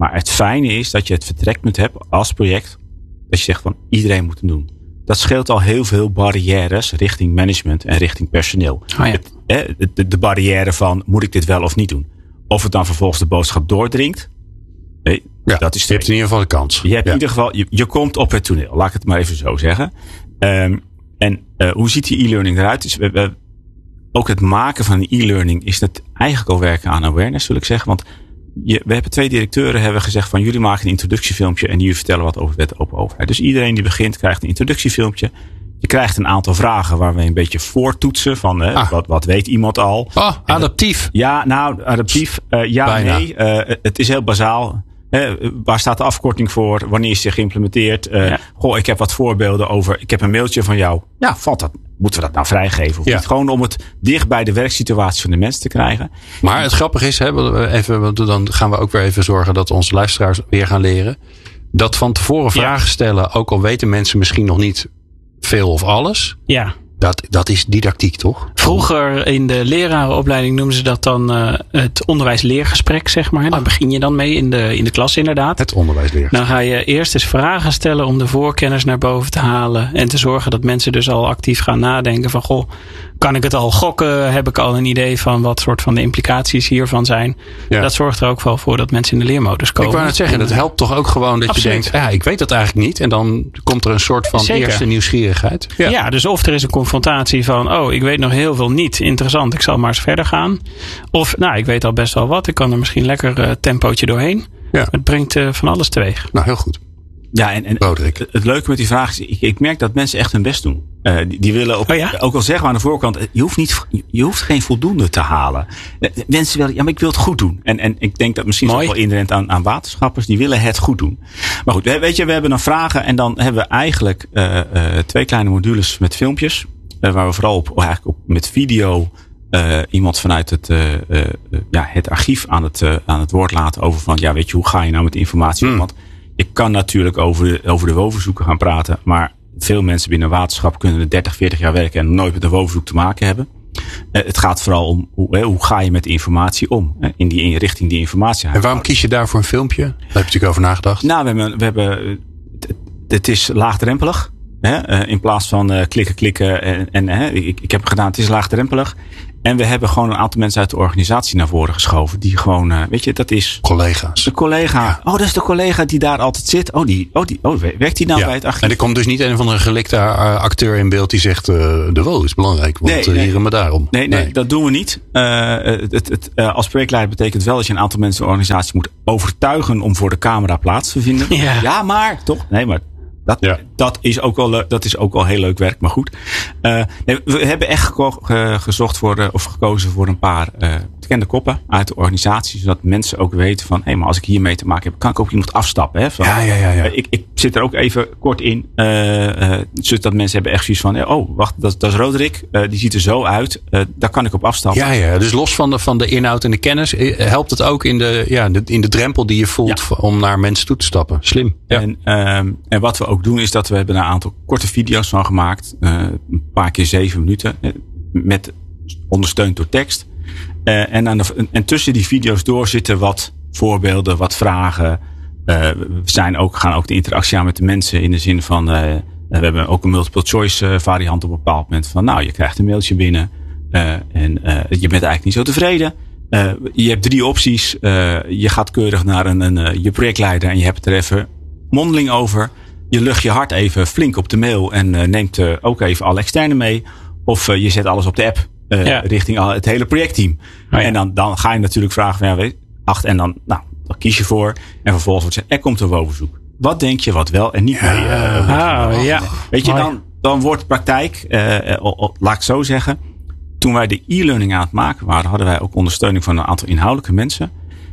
Maar het fijne is dat je het vertrekpunt hebt als project. Dat je zegt van iedereen moet het doen. Dat scheelt al heel veel barrières richting management en richting personeel. Oh ja. het, hè, de, de barrière van moet ik dit wel of niet doen. Of het dan vervolgens de boodschap doordringt. Nee, Ja, dat is je hebt in ieder geval de kans. Je hebt ja. in ieder geval, je, je komt op het toneel. Laat ik het maar even zo zeggen. Um, en uh, hoe ziet die e-learning eruit? Dus we, we, ook het maken van een e-learning is het eigenlijk al werken aan awareness, wil ik zeggen. Want je, we hebben twee directeuren hebben gezegd van jullie maken een introductiefilmpje en jullie vertellen wat over wet open overheid. Dus iedereen die begint krijgt een introductiefilmpje. Je krijgt een aantal vragen waar we een beetje voortoetsen van uh, ah. wat, wat weet iemand al. Oh, adaptief. Ja, nou, adaptief. Uh, ja, Bijna. nee. Uh, het is heel bazaal. He, waar staat de afkorting voor? Wanneer is die geïmplementeerd? Uh, ja. Goh, ik heb wat voorbeelden over. Ik heb een mailtje van jou. Ja, valt dat? Moeten we dat nou vrijgeven? Of ja. niet? Gewoon om het dicht bij de werksituatie van de mensen te krijgen. Maar het grappige is, hè, even, want dan gaan we ook weer even zorgen dat onze luisteraars weer gaan leren. Dat van tevoren vragen stellen, ook al weten mensen misschien nog niet veel of alles. Ja. Dat, dat is didactiek, toch? Vroeger in de lerarenopleiding noemden ze dat dan uh, het onderwijs-leergesprek, zeg maar. Daar ah. begin je dan mee in de, in de klas inderdaad. Het onderwijs-leergesprek. Dan ga je eerst eens vragen stellen om de voorkennis naar boven te halen. En te zorgen dat mensen dus al actief gaan nadenken van, goh, kan ik het al gokken? Heb ik al een idee van wat soort van de implicaties hiervan zijn? Ja. Dat zorgt er ook wel voor dat mensen in de leermodus komen. Ik wou net zeggen, dat helpt toch ook gewoon dat Absoluut. je denkt, ja, ik weet dat eigenlijk niet. En dan komt er een soort van Zeker. eerste nieuwsgierigheid. Ja. ja, dus of er is een confrontatie van, oh, ik weet nog heel veel niet. Interessant, ik zal maar eens verder gaan. Of, nou, ik weet al best wel wat. Ik kan er misschien lekker uh, tempootje doorheen. Ja. Het brengt uh, van alles teweeg. Nou, heel goed. Ja, en, en het, het leuke met die vraag is, ik, ik merk dat mensen echt hun best doen. Uh, die, die willen ook, oh ja? ook al zeggen we aan de voorkant, je hoeft niet, je hoeft geen voldoende te halen. Uh, mensen willen, ja, maar ik wil het goed doen. En, en ik denk dat misschien ook wel inherent aan, aan waterschappers, die willen het goed doen. Maar goed, weet je, we hebben dan vragen en dan hebben we eigenlijk uh, uh, twee kleine modules met filmpjes. Uh, waar we vooral op, eigenlijk op met video uh, iemand vanuit het, uh, uh, ja, het archief aan het, uh, aan het woord laten over van, ja, weet je, hoe ga je nou met informatie om? Hmm. Want je kan natuurlijk over de, over de woonverzoeken gaan praten, maar veel mensen binnen waterschap kunnen er dertig, veertig jaar werken en nooit met een woonverzoek te maken hebben. Uh, het gaat vooral om hoe, hè, hoe ga je met informatie om, hè, in die in richting die informatie. En waarom kies je daarvoor een filmpje? Daar heb je natuurlijk over nagedacht. Nou, we hebben, we hebben het, het is laagdrempelig. Hè, uh, in plaats van uh, klikken, klikken en, en uh, ik, ik heb het gedaan, het is laagdrempelig. En we hebben gewoon een aantal mensen uit de organisatie naar voren geschoven. Die gewoon, uh, weet je, dat is... Collega's. De collega. Ja. Oh, dat is de collega die daar altijd zit. Oh, die, oh, die, oh werkt die nou ja. bij het archief? En er komt dus niet een van de gelikte uh, acteur in beeld die zegt, uh, de wo is belangrijk. Want nee, uh, nee. hier en maar daarom. Nee, nee, nee, dat doen we niet. Uh, het, het, het, uh, als projectleider betekent wel dat je een aantal mensen in de organisatie moet overtuigen om voor de camera plaats te vinden. Ja, ja maar toch? Nee, maar... Dat, ja. dat, is ook wel, dat is ook wel heel leuk werk, maar goed. Uh, nee, we hebben echt geko- ge- gezocht voor, uh, of gekozen voor een paar uh, bekende koppen uit de organisatie. Zodat mensen ook weten van, hé, hey, maar als ik hiermee te maken heb, kan ik ook iemand afstappen. Hè? Van, ja, ja, ja. ja. Uh, ik, ik zit er ook even kort in. Uh, uh, zodat mensen hebben echt zoiets van, oh, wacht, dat, dat is Roderick. Uh, die ziet er zo uit. Uh, daar kan ik op afstappen. Ja, ja. Dus los van de, van de inhoud en de kennis, helpt het ook in de, ja, de, in de drempel die je voelt ja. om naar mensen toe te stappen. Slim. Ja. En, um, en wat we ook doen is dat we hebben een aantal korte video's van gemaakt. Uh, een paar keer zeven minuten. Met, ondersteund door tekst. Uh, en, aan de, en tussen die video's door zitten wat voorbeelden, wat vragen. Uh, we zijn ook, gaan ook de interactie aan met de mensen in de zin van... Uh, we hebben ook een multiple choice variant op een bepaald moment. Van nou, je krijgt een mailtje binnen. Uh, en uh, je bent eigenlijk niet zo tevreden. Uh, je hebt drie opties. Uh, je gaat keurig naar een, een, uh, je projectleider en je hebt het er even mondeling over. Je lucht je hart even flink op de mail en uh, neemt uh, ook even alle externe mee. Of uh, je zet alles op de app uh, ja. richting al het hele projectteam. Oh, ja. En dan, dan ga je natuurlijk vragen van ja, weet, acht en dan, nou, dan kies je voor. En vervolgens wordt er komt een woonverzoek. Wat denk je wat wel en niet ja. mee? Uh, ah, ja. Weet je, dan, dan wordt praktijk, uh, uh, laat ik zo zeggen. Toen wij de e-learning aan het maken waren, hadden wij ook ondersteuning van een aantal inhoudelijke mensen.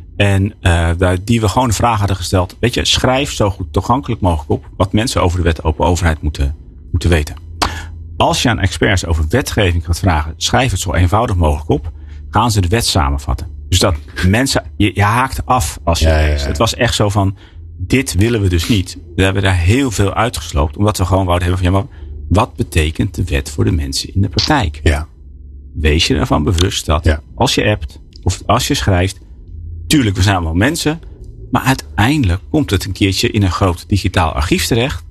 En uh, die we gewoon de vraag hadden gesteld. Weet je, schrijf zo goed toegankelijk mogelijk op wat mensen over de wet open overheid moeten, moeten weten. Als je aan experts over wetgeving gaat vragen, schrijf het zo eenvoudig mogelijk op. Gaan ze de wet samenvatten. Dus dat mensen, je, je haakt af als je ja, leest. Ja, ja. Het was echt zo van, dit willen we dus niet. We hebben daar heel veel uitgesloopt. Omdat we gewoon wouden hebben van, ja, maar wat betekent de wet voor de mensen in de praktijk? Ja. Wees je ervan bewust dat ja. als je appt of als je schrijft, tuurlijk, we zijn allemaal mensen. Maar uiteindelijk komt het een keertje in een groot digitaal archief terecht.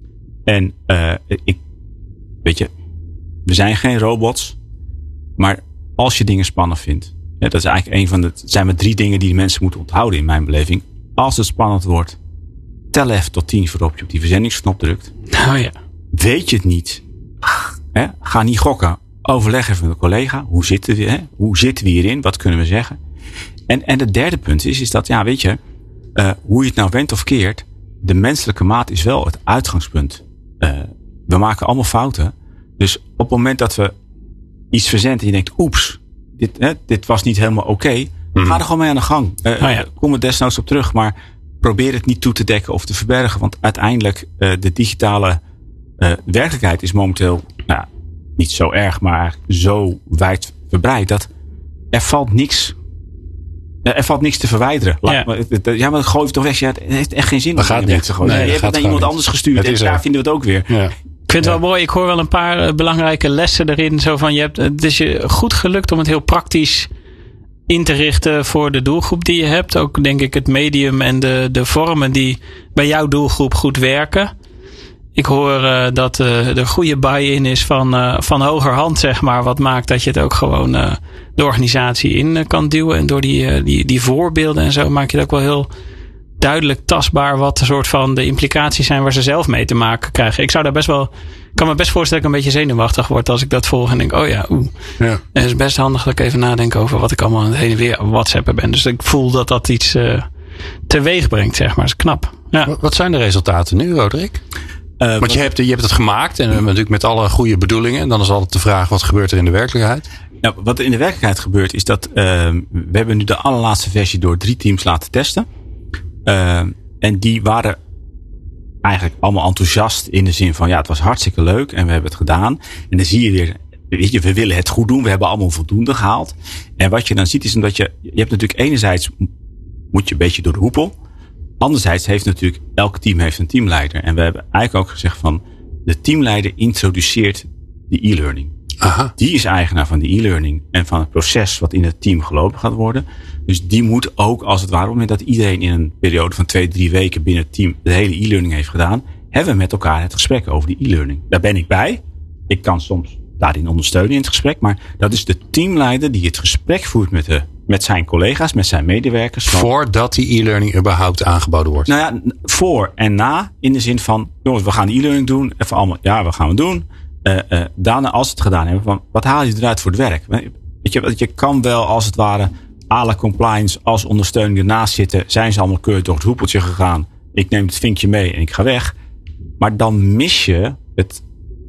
En uh, ik, weet je, we zijn geen robots. Maar als je dingen spannend vindt. Ja, dat is eigenlijk een van de, het zijn maar drie dingen die de mensen moeten onthouden in mijn beleving. Als het spannend wordt, tel even tot tien voorop je op die verzendingsknop drukt. Oh ja. Weet je het niet? Hè? Ga niet gokken. Overleg even met een collega. Hoe zitten we, hè? Hoe zitten we hierin? Wat kunnen we zeggen? En, en het derde punt is, is dat, ja, weet je, uh, hoe je het nou went of keert, de menselijke maat is wel het uitgangspunt. Uh, we maken allemaal fouten. Dus op het moment dat we iets verzenden en je denkt, oeps, dit, hè, dit was niet helemaal oké. Okay, mm. Ga er gewoon mee aan de gang. Uh, oh ja. Kom er desnoods op terug, maar probeer het niet toe te dekken of te verbergen. Want uiteindelijk, uh, de digitale uh, werkelijkheid is momenteel, nou, niet zo erg, maar eigenlijk zo wijd verbreid dat er valt niks. Er valt niks te verwijderen. Ja, maar, ja, maar gooi het toch weg. Ja, het heeft echt geen zin om het weg te gooien. Nee, je hebt het naar iemand niet. anders gestuurd en daar vinden we het ook weer. Ja. Ik vind het ja. wel mooi. Ik hoor wel een paar uh, belangrijke lessen erin. Zo van, je hebt, het is je goed gelukt om het heel praktisch in te richten voor de doelgroep die je hebt. Ook denk ik het medium en de, de vormen die bij jouw doelgroep goed werken. Ik hoor uh, dat uh, er goede buy-in is van, uh, van hogerhand, zeg maar. Wat maakt dat je het ook gewoon uh, de organisatie in uh, kan duwen. En door die, uh, die, die voorbeelden en zo maak je het ook wel heel duidelijk tastbaar wat de soort van de implicaties zijn waar ze zelf mee te maken krijgen. Ik zou daar best wel, ik kan me best voorstellen dat ik een beetje zenuwachtig word als ik dat volg en denk, oh ja, oeh. Ja. Het is best handig dat ik even nadenk over wat ik allemaal aan het heen en weer WhatsAppen ben. Dus ik voel dat dat iets uh, teweeg brengt, zeg maar. Dat is knap. Ja. Wat zijn de resultaten nu, Roderick? Uh, Want je hebt, je hebt het gemaakt en uh, natuurlijk met alle goede bedoelingen. En dan is altijd de vraag, wat gebeurt er in de werkelijkheid? Nou, wat er in de werkelijkheid gebeurt is dat uh, we hebben nu de allerlaatste versie door drie teams laten testen. Uh, en die waren eigenlijk allemaal enthousiast in de zin van, ja, het was hartstikke leuk en we hebben het gedaan. En dan zie je weer, weet je, we willen het goed doen. We hebben allemaal voldoende gehaald. En wat je dan ziet is omdat je, je hebt natuurlijk enerzijds moet je een beetje door de hoepel. Anderzijds heeft natuurlijk, elk team heeft een teamleider. En we hebben eigenlijk ook gezegd van, de teamleider introduceert de e-learning. Aha. Die is eigenaar van de e-learning en van het proces wat in het team gelopen gaat worden. Dus die moet ook, als het ware, op het moment dat iedereen in een periode van twee, drie weken binnen het team de hele e-learning heeft gedaan, hebben we met elkaar het gesprek over die e-learning. Daar ben ik bij. Ik kan soms daarin ondersteunen in het gesprek, maar dat is de teamleider die het gesprek voert met de met zijn collega's, met zijn medewerkers. Voordat die e-learning überhaupt aangeboden wordt? Nou ja, voor en na. In de zin van, jongens, we gaan de e-learning doen. Even allemaal, ja, we gaan het doen. Uh, uh, daarna, als we het gedaan hebben, van, wat haal je eruit voor het werk? Weet je, je kan wel, als het ware, à la compliance, als ondersteuning ernaast zitten. Zijn ze allemaal keurig door het hoepeltje gegaan. Ik neem het vinkje mee en ik ga weg. Maar dan mis je het,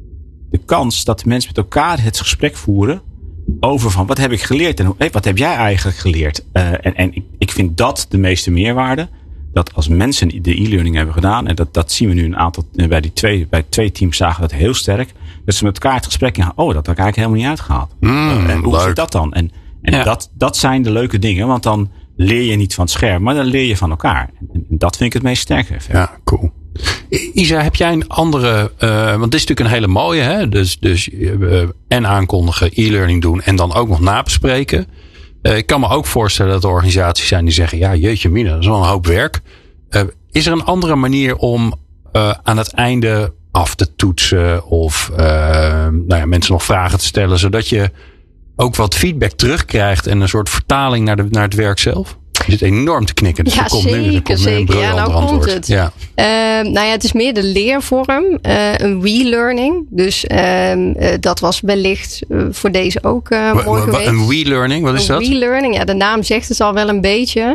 de kans dat de mensen met elkaar het gesprek voeren over van, wat heb ik geleerd en hey, wat heb jij eigenlijk geleerd? Uh, en en ik, ik vind dat de meeste meerwaarde. Dat als mensen de e-learning hebben gedaan, en dat, dat zien we nu een aantal, bij die twee, bij twee teams zagen we dat heel sterk. Dat ze met elkaar het gesprek in gaan, oh, dat heb ik eigenlijk helemaal niet uitgehaald. Mm, uh, en hoe zit dat dan? En, en ja. dat, dat zijn de leuke dingen, want dan leer je niet van het scherm, maar dan leer je van elkaar. En, en dat vind ik het meest sterke effect. Ja, cool. Isa, heb jij een andere, uh, want dit is natuurlijk een hele mooie, hè? Dus, dus uh, en aankondigen, e-learning doen en dan ook nog nabespreken. Uh, ik kan me ook voorstellen dat er organisaties zijn die zeggen, ja, jeetje mina, dat is wel een hoop werk. Uh, is er een andere manier om uh, aan het einde af te toetsen of uh, nou ja, mensen nog vragen te stellen, zodat je ook wat feedback terugkrijgt en een soort vertaling naar, de, naar het werk zelf? Je zit enorm te knikken. Dus ja, er komt zeker, nu, er komt zeker. Nu een ja, nou antwoord. komt het. Ja. Uh, nou ja, het is meer de leervorm. Uh, een relearning. Dus uh, uh, dat was wellicht uh, voor deze ook uh, mooi w- w- geweest. Een relearning, wat is een dat? Een relearning, ja, de naam zegt het al wel een beetje.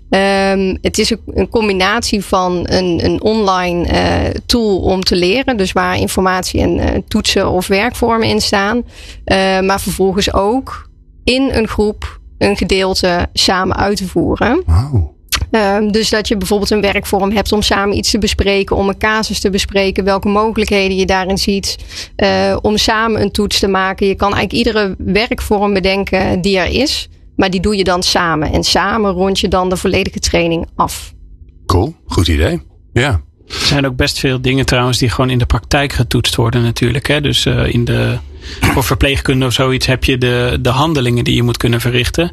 Um, het is een, een combinatie van een, een online uh, tool om te leren. Dus waar informatie en uh, toetsen of werkvormen in staan. Uh, maar vervolgens ook in een groep een gedeelte samen uit te voeren. Wow. Um, dus dat je bijvoorbeeld een werkvorm hebt om samen iets te bespreken, om een casus te bespreken, welke mogelijkheden je daarin ziet, uh, om samen een toets te maken. Je kan eigenlijk iedere werkvorm bedenken die er is, maar die doe je dan samen. En samen rond je dan de volledige training af. Cool, goed idee. Ja. Er zijn ook best veel dingen trouwens die gewoon in de praktijk getoetst worden natuurlijk. Hè? Dus uh, in de, voor verpleegkunde of zoiets heb je de, de handelingen die je moet kunnen verrichten.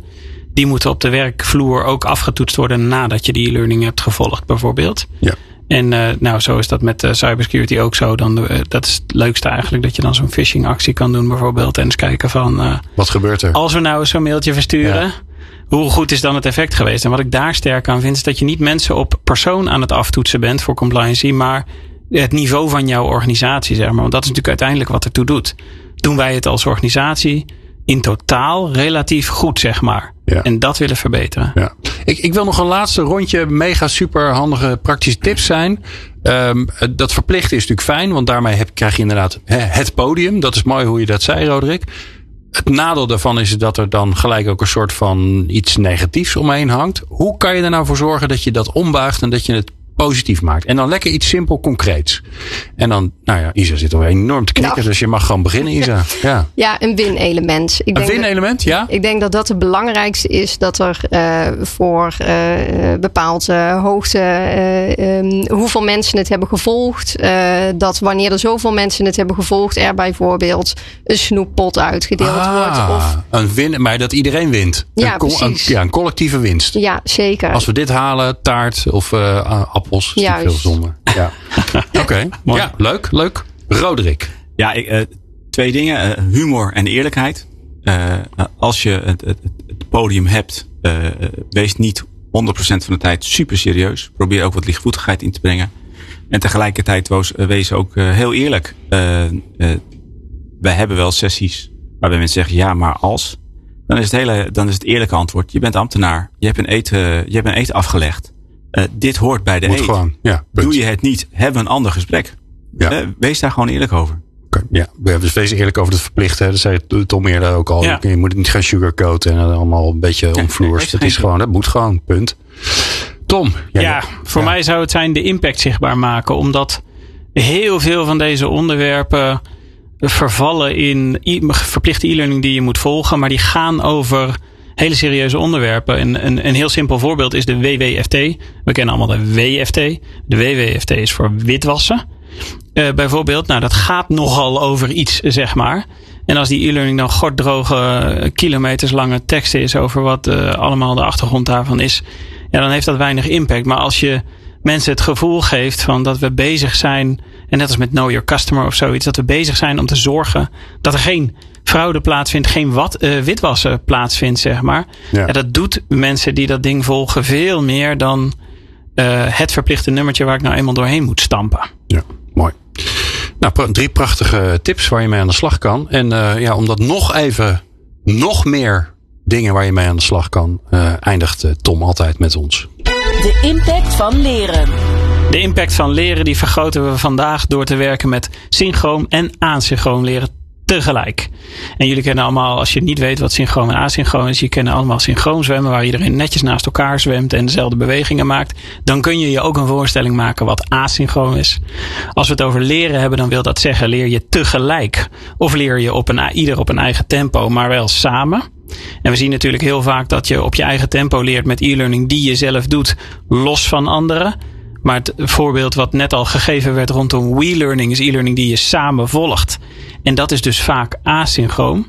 die moeten op de werkvloer ook afgetoetst worden nadat je die e-learning hebt gevolgd bijvoorbeeld. Ja. En uh, nou, zo is dat met uh, cybersecurity ook zo. Dan, uh, dat is het leukste eigenlijk, dat je dan zo'n phishing actie kan doen bijvoorbeeld. En eens kijken van... Uh, wat gebeurt er? Als we nou eens zo'n mailtje versturen, ja. hoe goed is dan het effect geweest? En wat ik daar sterk aan vind, is dat je niet mensen op persoon aan het aftoetsen bent voor compliancy, maar het niveau van jouw organisatie, zeg maar. Want dat is natuurlijk uiteindelijk wat ertoe doet. Doen wij het als organisatie in totaal relatief goed, zeg maar. Ja. En dat willen verbeteren. Ja. Ik, ik wil nog een laatste rondje mega super handige praktische tips zijn. Um, dat verplichten is natuurlijk fijn, want daarmee heb, krijg je inderdaad he, het podium. Dat is mooi hoe je dat zei, Roderick. Het nadeel daarvan is dat er dan gelijk ook een soort van iets negatiefs omheen hangt. Hoe kan je er nou voor zorgen dat je dat ombuigt en dat je het positief maakt? En dan lekker iets simpel concreets. En dan, nou ja, Isa zit al enorm te knikken, nou. Dus je mag gewoon beginnen, Isa. Ja, ja een win-element. Ik een win-element, ja? Ik denk dat dat het belangrijkste is, dat er uh, voor uh, bepaalde hoogte, uh, um, hoeveel mensen het hebben gevolgd, uh, dat wanneer er zoveel mensen het hebben gevolgd, er bijvoorbeeld een snoeppot uitgedeeld ah, wordt. Of, een win, maar dat iedereen wint. Ja, een, precies. Een, ja, een collectieve winst. Ja, zeker. Als we dit halen, taart of uh, appels, is veel zonde. Ja. Oké, okay. Ja, leuk, leuk. Roderick. Ja, ik, uh, twee dingen. Uh, humor en eerlijkheid. Uh, uh, als je het, het, het podium hebt, uh, wees niet honderd procent van de tijd super serieus. Probeer ook wat lichtvoetigheid in te brengen. En tegelijkertijd was, uh, wees ook uh, heel eerlijk. Uh, uh, wij hebben wel sessies waarbij mensen zeggen, ja, maar als. Dan is het hele, dan is het eerlijke antwoord. Je bent ambtenaar. Je hebt een eten, je hebt een eten afgelegd. Uh, dit hoort bij de Moet eet. Gewoon, ja, Doe je het niet, hebben we een ander gesprek. Ja. Uh, wees daar gewoon eerlijk over. Okay, ja, we hebben dus wees eerlijk over het verplichten. Dat zei Tom eerder ook al. Ja. Je moet het niet gaan sugarcoaten en allemaal een beetje omvloers. Ja, dat is gewoon, dat moet gewoon, punt. Tom. Ja, ja voor ja. mij zou het zijn de impact zichtbaar maken. Omdat heel veel van deze onderwerpen vervallen in verplichte e-learning die je moet volgen. Maar die gaan over hele serieuze onderwerpen. Een, een, een heel simpel voorbeeld is de W W F T. We kennen allemaal de W F T. De W W F T is voor witwassen. Uh, bijvoorbeeld, nou dat gaat nogal over iets, zeg maar. En als die e-learning dan gorddroge kilometers lange tekst is over wat uh, allemaal de achtergrond daarvan is, ja, dan heeft dat weinig impact. Maar als je mensen het gevoel geeft van dat we bezig zijn, en net als met Know Your Customer of zoiets, dat we bezig zijn om te zorgen dat er geen fraude plaatsvindt, geen wat, uh, witwassen plaatsvindt, zeg maar. Ja. Ja, dat doet mensen die dat ding volgen veel meer dan uh, het verplichte nummertje waar ik nou eenmaal doorheen moet stampen. Ja, mooi. Nou, drie prachtige tips waar je mee aan de slag kan. En uh, ja, om dat nog even, nog meer dingen waar je mee aan de slag kan, uh, eindigt uh, Tom altijd met ons. De impact van leren. De impact van leren die vergroten we vandaag door te werken met synchroon en asynchroon leren tegelijk. En jullie kennen allemaal, als je niet weet wat synchroon en asynchroon is, je kennen allemaal synchroon zwemmen, waar iedereen netjes naast elkaar zwemt en dezelfde bewegingen maakt. Dan kun je je ook een voorstelling maken wat asynchroon is. Als we het over leren hebben, dan wil dat zeggen, leer je tegelijk. Of leer je op een, ieder op een eigen tempo, maar wel samen. En we zien natuurlijk heel vaak dat je op je eigen tempo leert met e-learning die je zelf doet, los van anderen. Maar het voorbeeld wat net al gegeven werd rondom WeLearning is e-learning die je samen volgt. En dat is dus vaak asynchroon.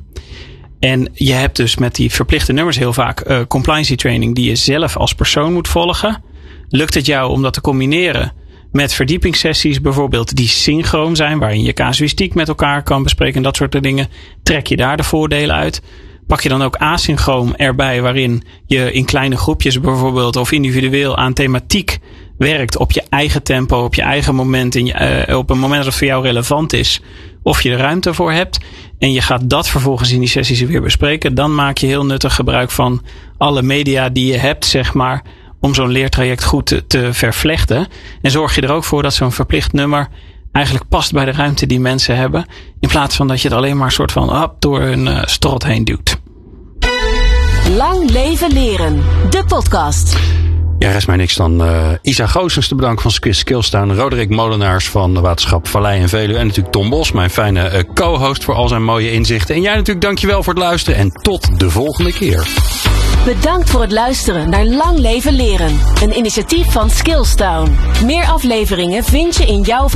En je hebt dus met die verplichte nummers heel vaak uh, compliancy training die je zelf als persoon moet volgen. Lukt het jou om dat te combineren met verdiepingssessies bijvoorbeeld die synchroon zijn, waarin je casuïstiek met elkaar kan bespreken en dat soort dingen, trek je daar de voordelen uit. Pak je dan ook asynchroon erbij, waarin je in kleine groepjes bijvoorbeeld of individueel aan thematiek werkt op je eigen tempo, op je eigen moment, in je, uh, op een moment dat het voor jou relevant is, of je er ruimte voor hebt. En je gaat dat vervolgens in die sessies weer bespreken. Dan maak je heel nuttig gebruik van alle media die je hebt, zeg maar, om zo'n leertraject goed te, te vervlechten. En zorg je er ook voor dat zo'n verplicht nummer eigenlijk past bij de ruimte die mensen hebben, in plaats van dat je het alleen maar soort van hop, door een uh, strot heen duwt. Lang leven leren, de podcast. Ja, rest mij niks dan uh, Isa Goossens te bedanken van Squiz Skillstown, Roderick Molenaars van de Waterschap Vallei en Veluwe en natuurlijk Tom Bos, mijn fijne uh, co-host, voor al zijn mooie inzichten. En jij natuurlijk dankjewel voor het luisteren en tot de volgende keer. Bedankt voor het luisteren naar Lang leven leren, een initiatief van Skillstown. Meer afleveringen vind je in jouw